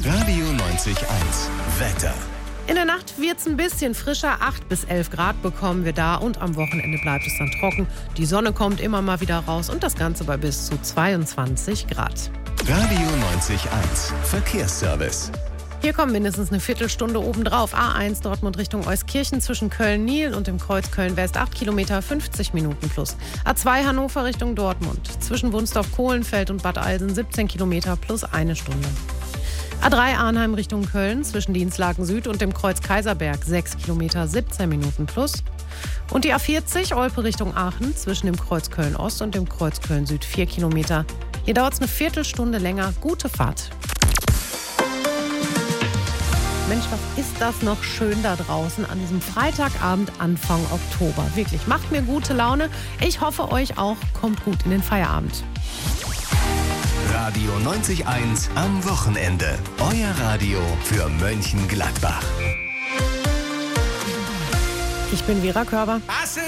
Radio 90.1 Wetter. In der Nacht wird es ein bisschen frischer, 8 bis 11 Grad bekommen wir da und am Wochenende bleibt es dann trocken. Die Sonne kommt immer mal wieder raus und das Ganze bei bis zu 22 Grad. Radio 90.1 Verkehrsservice. Hier kommt mindestens eine Viertelstunde obendrauf. A1 Dortmund Richtung Euskirchen zwischen Köln-Nil und dem Kreuz Köln-West 8 Kilometer, 50 Minuten plus. A2 Hannover Richtung Dortmund zwischen Wunstorf-Kohlenfeld und Bad Eilsen 17 Kilometer plus 1 Stunde. A3 Arnheim Richtung Köln zwischen Dienstlaken Süd und dem Kreuz Kaiserberg 6 Kilometer, 17 Minuten plus. Und die A40 Olpe Richtung Aachen zwischen dem Kreuz Köln-Ost und dem Kreuz Köln-Süd 4 Kilometer. Hier dauert es eine Viertelstunde länger. Gute Fahrt. Mensch, was ist das noch schön da draußen an diesem Freitagabend Anfang Oktober. Wirklich, macht mir gute Laune. Ich hoffe, euch auch. Kommt gut in den Feierabend. Radio 90.1 am Wochenende. Euer Radio für Mönchengladbach. Ich bin Vera Körber.